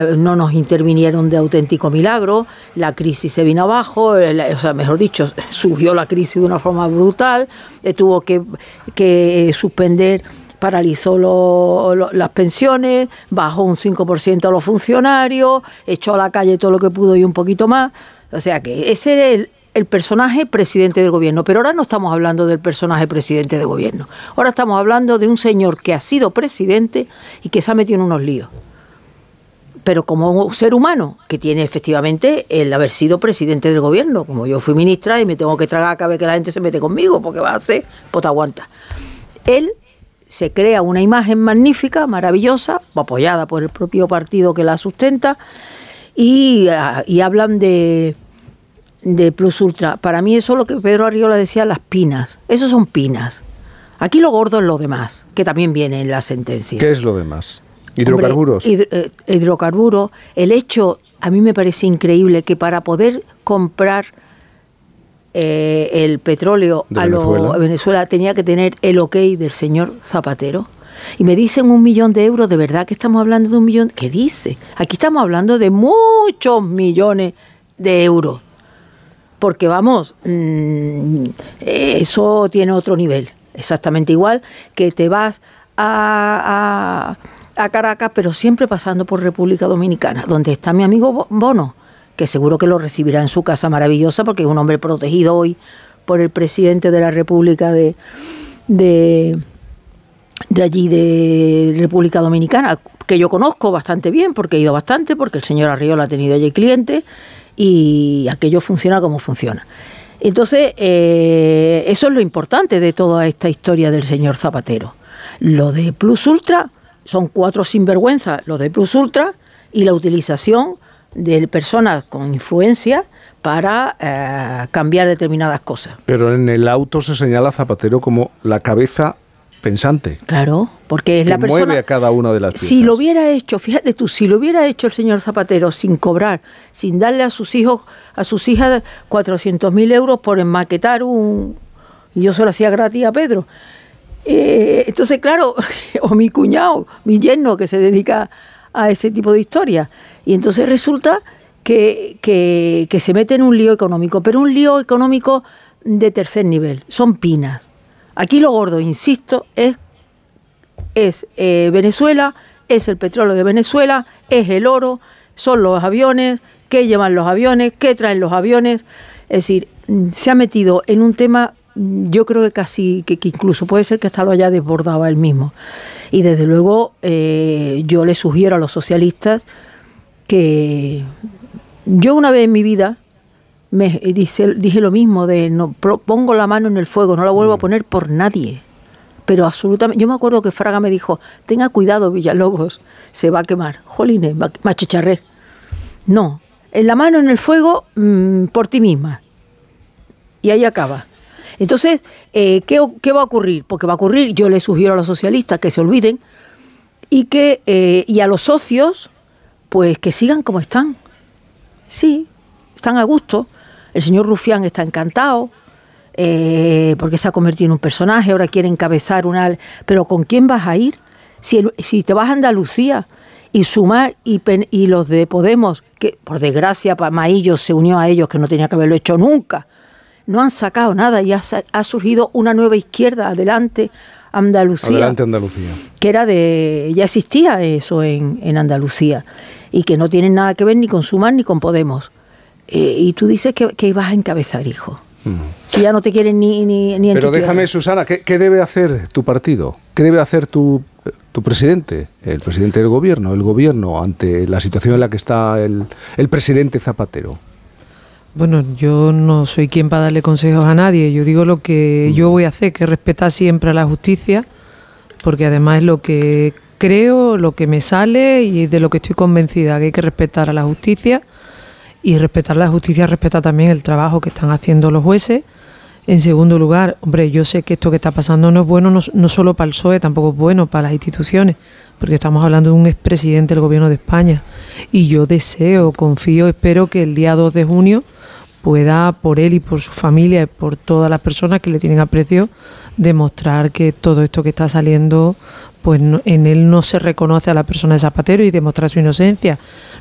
no nos intervinieron de auténtico milagro, la crisis se vino abajo, o sea, mejor dicho, surgió la crisis de una forma brutal, tuvo que suspender, paralizó las pensiones, bajó un 5% a los funcionarios, echó a la calle todo lo que pudo y un poquito más. O sea que ese era el personaje presidente del gobierno. Pero ahora no estamos hablando del personaje presidente del gobierno. Ahora estamos hablando de un señor que ha sido presidente y que se ha metido en unos líos. Pero como ser humano, que tiene efectivamente el haber sido presidente del gobierno. Como yo fui ministra y me tengo que tragar cada vez que la gente se mete conmigo, porque va a ser, pues te aguanta. Él se crea una imagen magnífica, maravillosa, apoyada por el propio partido que la sustenta, y hablan de Plus Ultra. Para mí eso es lo que Pedro Arriola decía, las pinas. Eso son pinas. Aquí lo gordo es lo demás, que también viene en la sentencia. ¿Qué es lo demás? Hidrocarburos. Hombre, hidrocarburos. El hecho, a mí me parece increíble que para poder comprar el petróleo a Venezuela tenía que tener el ok del señor Zapatero. Y me dicen 1 millón de euros, ¿de verdad que estamos hablando de 1 millón? ¿Qué dice? Aquí estamos hablando de muchos millones de euros. Porque vamos, eso tiene otro nivel. Exactamente igual que te vas a Caracas, pero siempre pasando por República Dominicana, donde está mi amigo Bono, que seguro que lo recibirá en su casa maravillosa, porque es un hombre protegido hoy por el presidente de la República de allí, de República Dominicana, que yo conozco bastante bien, porque he ido bastante, porque el señor Arriola ha tenido allí clientes, y aquello funciona como funciona. Entonces, eso es lo importante de toda esta historia del señor Zapatero. Lo de Plus Ultra son 4 sinvergüenzas, lo de Plus Ultra, y la utilización de personas con influencia para cambiar determinadas cosas. Pero en el auto se señala a Zapatero como la cabeza pensante. Claro, porque es la persona... mueve a cada una de las piezas. Si lo hubiera hecho, fíjate tú, si lo hubiera hecho el señor Zapatero sin cobrar, sin darle a sus hijos, a sus hijas 400.000 euros por enmaquetar y yo se lo hacía gratis a Pedro. Entonces, claro, o mi cuñado, mi yerno, que se dedica a ese tipo de historias. Y entonces resulta que se mete en un lío económico, pero un lío económico de tercer nivel. Son pinas. Aquí lo gordo, insisto, es Venezuela, es el petróleo de Venezuela, es el oro, son los aviones, qué llevan los aviones, qué traen los aviones. Es decir, se ha metido en un tema, yo creo que casi, que incluso puede ser que hasta lo haya desbordado él mismo. Y desde luego yo le sugiero a los socialistas que yo una vez en mi vida dije lo mismo, de no pongo la mano en el fuego, no la vuelvo a poner por nadie. Pero absolutamente, yo me acuerdo que Fraga me dijo, tenga cuidado Villalobos, se va a quemar. Jolines, machicharré. No, en la mano en el fuego por ti misma. Y ahí acaba. Entonces, ¿qué va a ocurrir? Porque va a ocurrir, yo le sugiero a los socialistas que se olviden y a los socios, pues que sigan como están. Sí, están a gusto. El señor Rufián está encantado, porque se ha convertido en un personaje, ahora quiere encabezar pero ¿con quién vas a ir? Si te vas a Andalucía y Sumar y los de Podemos, que por desgracia Maillo se unió a ellos, que no tenía que haberlo hecho nunca, no han sacado nada y ha surgido una nueva izquierda, Adelante Andalucía. Adelante Andalucía. Que era ya existía eso en Andalucía, y que no tienen nada que ver ni con Sumar ni con Podemos. Y tú dices que vas a encabezar, hijo. Si ya no te quieren ni en Pero déjame, Susana, ¿qué debe hacer tu partido? ¿Qué debe hacer tu presidente, el presidente del gobierno, el gobierno, ante la situación en la que está el presidente Zapatero? Bueno, yo no soy quien para darle consejos a nadie. Yo digo lo que yo voy a hacer, que es respetar siempre a la justicia, porque además es lo que creo, lo que me sale y de lo que estoy convencida, que hay que respetar a la justicia. Y respetar la justicia respeta también el trabajo que están haciendo los jueces. En segundo lugar, hombre, yo sé que esto que está pasando no es bueno, no solo para el PSOE, tampoco es bueno para las instituciones, porque estamos hablando de un expresidente del gobierno de España. Y yo deseo, confío, espero que el día 2 de junio pueda, por él y por su familia y por todas las personas que le tienen aprecio, demostrar que todo esto que está saliendo pues en él no se reconoce a la persona de Zapatero y demostrar su inocencia.